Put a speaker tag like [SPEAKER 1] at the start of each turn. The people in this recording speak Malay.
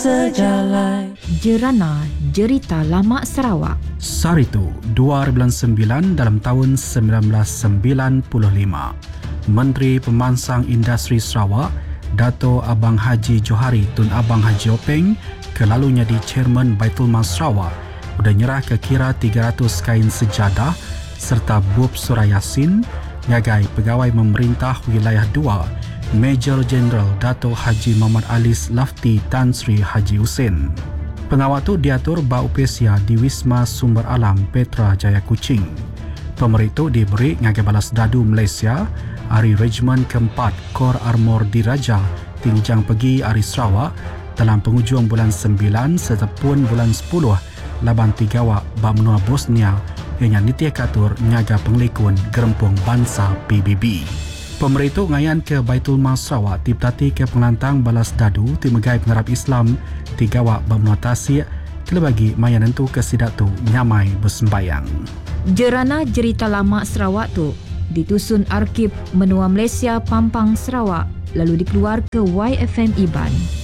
[SPEAKER 1] sejalan.
[SPEAKER 2] Jerana Jerita Lama Sarawak.
[SPEAKER 3] Saritu 2/9 dalam tahun 1995. Menteri Pemansang Industri Sarawak, Dato' Abang Haji Johari Tun Abang Haji Openg, kelalunya di Chairman Baitul Mal Sarawak, sudah nyerah ke kira 300 kain sejadah serta bub surah Yasin ngagai pegawai memerintah wilayah 2, Major Jeneral Dato' Haji Muhammad Alis Lafti Tan Sri Haji Husin. Pengawal tu diatur baupesia di Wisma Sumber Alam Petra Jaya Kuching. Pemerintah itu diberi ngagai balas dadu Malaysia Hari Regiment keempat Kor Armor Diraja Tingjang Pegi Ari Sarawak dalam penghujung bulan 9 serta pun bulan 10 laban tigawak Bamnua Bosnia yang nitiakatur nyaga penglikun Gerempung Bansa PBB. Pemerintah ngayan ke Baitul Mal Sarawak tip-tati ke pengelantang balas dadu timegai pengarap Islam tigawak Bamnua Tasik kelebagi maya nentu kesidak tu nyamai bersembayang.
[SPEAKER 2] Jerana Jerita Lama Sarawak tu ditusun Arkib Menua Malaysia Pampang Sarawak lalu dikeluar ke YFM Iban.